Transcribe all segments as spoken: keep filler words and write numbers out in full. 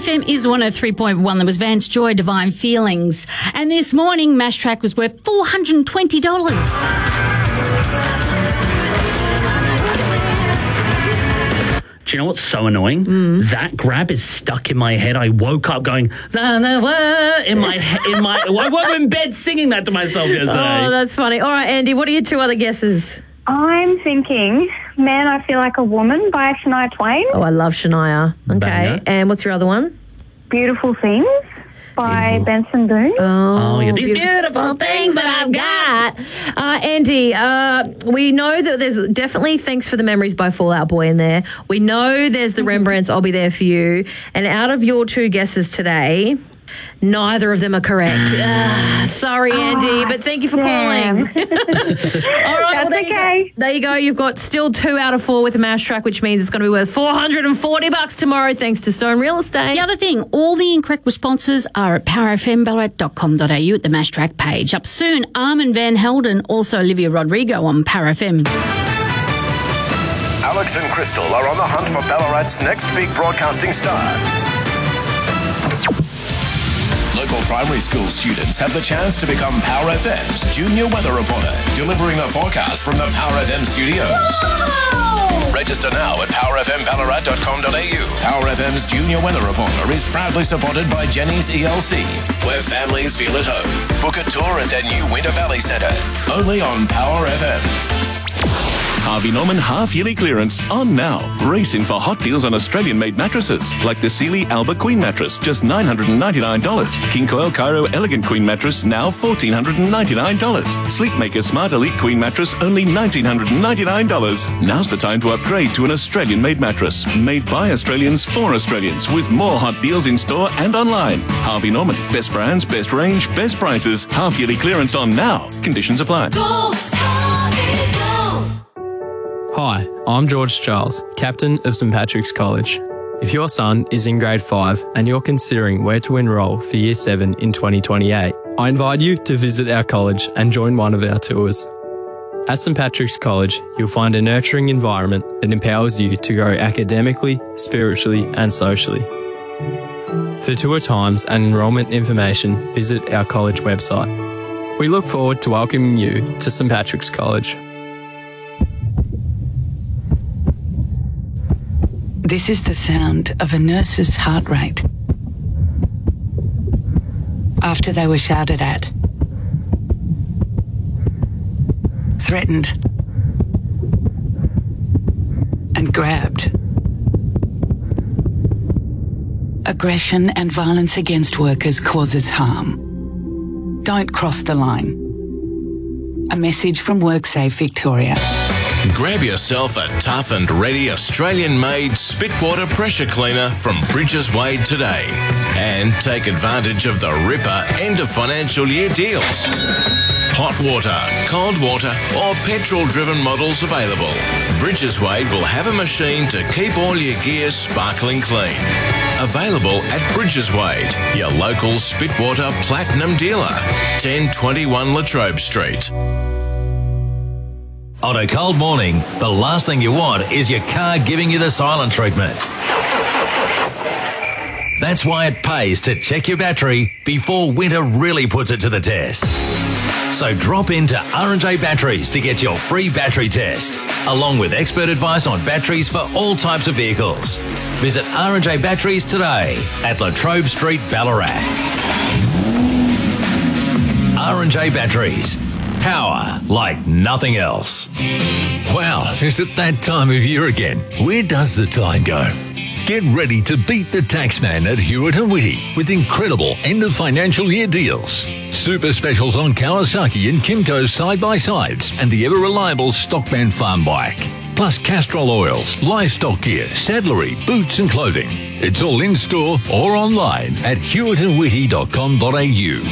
F M is one oh three point one. There was Vance Joy, Divine Feelings. And this morning, Mash Track was worth four hundred twenty dollars. Do you know what's so annoying? Mm. That grab is stuck in my head. I woke up going, "Da, da, wa," in my in my. I woke up in bed singing that to myself yesterday. Oh, that's funny. All right, Andy, what are your two other guesses? I'm thinking Man, I Feel Like a Woman by Shania Twain. Oh, I love Shania. Okay. Banger. And what's your other one? Beautiful Things by Beautiful. Benson Boone. Oh, Oh, yeah, these beautiful things that I've got. Uh, Andy, uh, we know that there's definitely Thanks for the Memories by Fall Out Boy in there. We know there's the Rembrandts, I'll Be There For You. And out of your two guesses today, neither of them are correct. Uh, sorry, Andy, Oh, but thank you for damn. calling. All right, well, there, okay. you go. there you go. You've got still two out of four with a Mash Track, which means it's going to be worth four hundred forty bucks tomorrow, thanks to Stone Real Estate. The other thing, all the incorrect responses are at power f m ballarat dot com dot a u at the Mash Track page. Up soon, Armin van Helden, also Olivia Rodrigo on Power F M. Alex and Crystal are on the hunt for Ballarat's next big broadcasting star. Local primary school students have the chance to become Power F M's junior weather reporter, delivering a forecast from the Power F M studios. Whoa! Register now at power f m ballarat dot com dot a u. Power F M's junior weather reporter is proudly supported by Jenny's E L C, where families feel at home. Book a tour at their new Winter Valley Centre, only on Power F M. Harvey Norman half-yearly clearance on now. Racing for hot deals on Australian-made mattresses, like the Sealy Alba Queen mattress, just nine hundred ninety-nine dollars. King Coil Cairo Elegant Queen mattress, now one thousand four hundred ninety-nine dollars. Sleepmaker Smart Elite Queen mattress, only one thousand nine hundred ninety-nine dollars. Now's the time to upgrade to an Australian-made mattress, made by Australians for Australians, with more hot deals in store and online. Harvey Norman, best brands, best range, best prices. Half-yearly clearance on now. Conditions apply. Go, Harvey, go. Hi, I'm George Charles, Captain of St Patrick's College. If your son is in grade five and you're considering where to enrol for Year seven in twenty twenty-eight, I invite you to visit our college and join one of our tours. At St Patrick's College, you'll find a nurturing environment that empowers you to grow academically, spiritually and socially. For tour times and enrolment information, visit our college website. We look forward to welcoming you to St Patrick's College. This is the sound of a nurse's heart rate after they were shouted at, threatened, and grabbed. Aggression and violence against workers causes harm. Don't cross the line. A message from WorkSafe Victoria. Grab yourself a tough and ready Australian-made Spitwater pressure cleaner from Bridges Wade today and take advantage of the ripper end of financial year deals. Hot water, cold water or petrol-driven models available. Bridges Wade will have a machine to keep all your gear sparkling clean. Available at Bridges Wade, your local Spitwater Platinum dealer, ten twenty-one Latrobe Street. On a cold morning, the last thing you want is your car giving you the silent treatment. That's why it pays to check your battery before winter really puts it to the test. So drop into R and J Batteries to get your free battery test, along with expert advice on batteries for all types of vehicles. Visit R and J Batteries today at Latrobe Street, Ballarat. R and J Batteries. Power like nothing else. Wow, is it that time of year again? Where does the time go? Get ready to beat the taxman at Hewitt and Whitty with incredible end of financial year deals. Super specials on Kawasaki and Kimco side-by-sides and the ever-reliable Stockman farm bike. Plus Castrol oils, livestock gear, saddlery, boots and clothing. It's all in-store or online at hewitt and whitty dot com dot a u.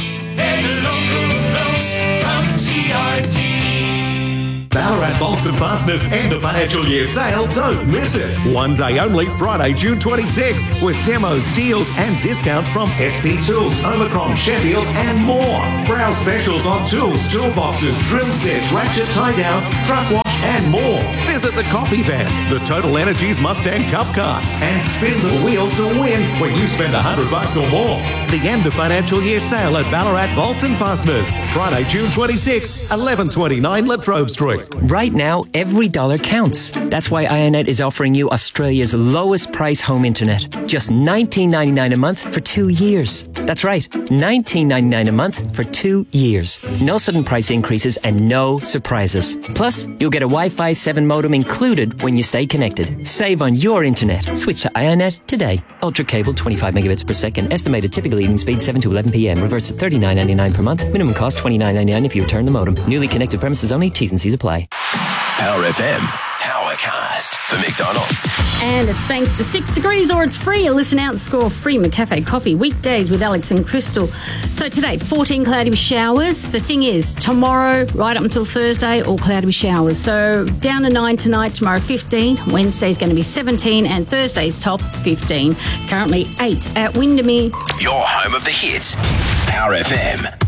Ballarat Bolts and Fasteners end of financial year sale. Don't miss it. One day only, Friday, June twenty-sixth, with demos, deals and discounts from S P Tools, Omicron, Sheffield and more. Browse specials on tools, toolboxes, drill sets, ratchet tie downs, truck wash and more. Visit the Coffee Van, the Total Energies Mustang Cup Car, and spin the wheel to win when you spend one hundred bucks or more. The end of financial year sale at Ballarat Bolts and Fasteners. Friday, June twenty-sixth, eleven twenty-nine Latrobe Street. Right now, every dollar counts. That's why Ionet is offering you Australia's lowest price home internet. Just nineteen ninety-nine a month for two years. That's right, nineteen ninety-nine a month for two years. No sudden price increases and no surprises. Plus, you'll get a Wi-Fi seven modem included when you stay connected. Save on your internet. Switch to Ionet today. Ultra cable, twenty-five megabits per second. Estimated typical eating speed seven to eleven p m. Reverse at thirty-nine ninety-nine per month. Minimum cost twenty-nine ninety-nine if you return the modem. Newly connected premises only. T's and C's apply. Power F M. Powercast for McDonald's. And it's thanks to Six Degrees or It's Free. Listen out and score free McCafe coffee weekdays with Alex and Crystal. So today, fourteen cloudy with showers. The thing is, tomorrow, right up until Thursday, all cloudy with showers. So down to nine tonight, tomorrow fifteen. Wednesday's going to be seventeen and Thursday's top fifteen. Currently eight at Windermere. Your home of the hits. Power F M.